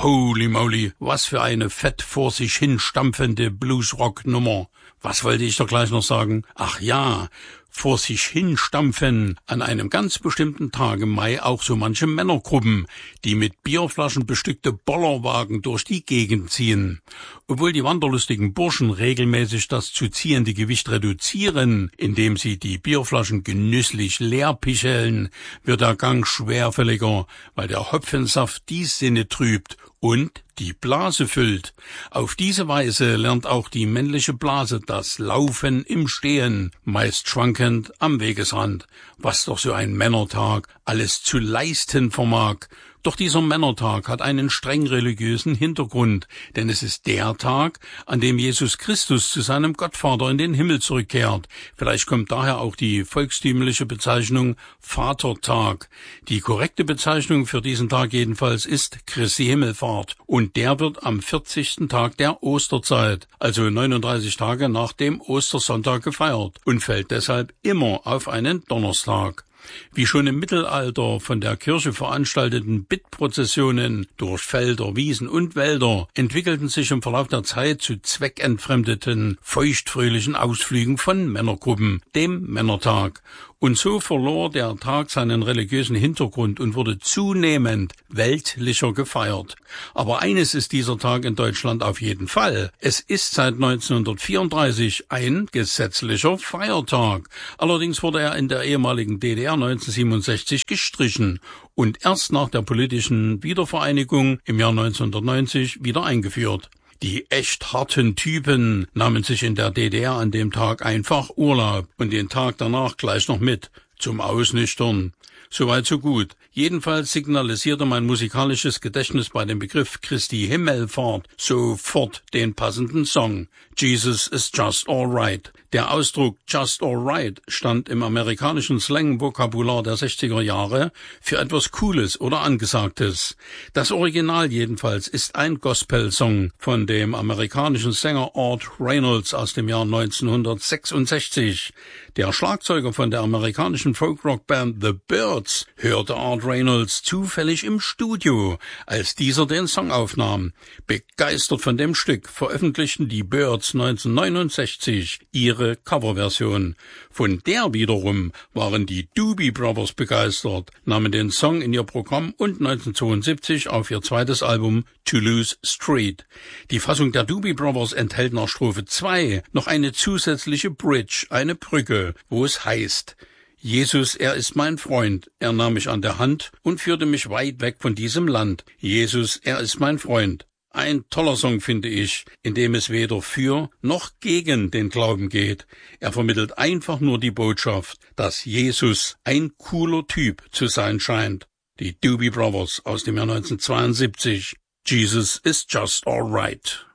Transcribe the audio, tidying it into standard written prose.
Holy moly, was für eine fett vor sich hinstampfende Bluesrock-Nummer. Was wollte ich doch gleich noch sagen? Ach ja, vor sich hinstampfen an einem ganz bestimmten Tag im Mai auch so manche Männergruppen, die mit Bierflaschen bestückte Bollerwagen durch die Gegend ziehen. Obwohl die wanderlustigen Burschen regelmäßig das zu ziehende Gewicht reduzieren, indem sie die Bierflaschen genüsslich leer picheln, wird der Gang schwerfälliger, weil der Hopfensaft die Sinne trübt und die Blase füllt. Auf diese Weise lernt auch die männliche Blase das Laufen im Stehen, meist schwankend am Wegesrand, was doch so ein Männertag alles zu leisten vermag. Doch dieser Männertag hat einen streng religiösen Hintergrund, denn es ist der Tag, an dem Jesus Christus zu seinem Gottvater in den Himmel zurückkehrt. Vielleicht kommt daher auch die volkstümliche Bezeichnung Vatertag. Die korrekte Bezeichnung für diesen Tag jedenfalls ist Christi Himmelfahrt und der wird am 40. Tag der Osterzeit, also 39 Tage nach dem Ostersonntag gefeiert und fällt deshalb immer auf einen Donnerstag. Wie schon im Mittelalter von der Kirche veranstalteten Bittprozessionen durch Felder, Wiesen und Wälder entwickelten sich im Verlauf der Zeit zu zweckentfremdeten, feuchtfröhlichen Ausflügen von Männergruppen, dem Männertag. Und so verlor der Tag seinen religiösen Hintergrund und wurde zunehmend weltlicher gefeiert. Aber eines ist dieser Tag in Deutschland auf jeden Fall. Es ist seit 1934 ein gesetzlicher Feiertag. Allerdings wurde er in der ehemaligen DDR 1967 gestrichen und erst nach der politischen Wiedervereinigung im Jahr 1990 wieder eingeführt. Die echt harten Typen nahmen sich in der DDR an dem Tag einfach Urlaub und den Tag danach gleich noch mit, zum Ausnüchtern. Soweit so gut. Jedenfalls signalisierte mein musikalisches Gedächtnis bei dem Begriff Christi Himmelfahrt sofort den passenden Song. Jesus is just alright. Der Ausdruck just alright stand im amerikanischen Slang-Vokabular der 60er Jahre für etwas Cooles oder Angesagtes. Das Original jedenfalls ist ein Gospel-Song von dem amerikanischen Sänger Art Reynolds aus dem Jahr 1966. Der Schlagzeuger von der amerikanischen Folk-Rock-Band The Byrds hörte Art Reynolds zufällig im Studio, als dieser den Song aufnahm. Begeistert von dem Stück veröffentlichten die Byrds 1969 ihre Coverversion. Von der wiederum waren die Doobie Brothers begeistert, nahmen den Song in ihr Programm und 1972 auf ihr zweites Album Toulouse Street. Die Fassung der Doobie Brothers enthält nach Strophe 2 noch eine zusätzliche Bridge, eine Brücke, wo es heißt: Jesus, er ist mein Freund, er nahm mich an der Hand und führte mich weit weg von diesem Land. Jesus, er ist mein Freund. Ein toller Song, finde ich, in dem es weder für noch gegen den Glauben geht. Er vermittelt einfach nur die Botschaft, dass Jesus ein cooler Typ zu sein scheint. Die Doobie Brothers aus dem Jahr 1972. Jesus is just alright.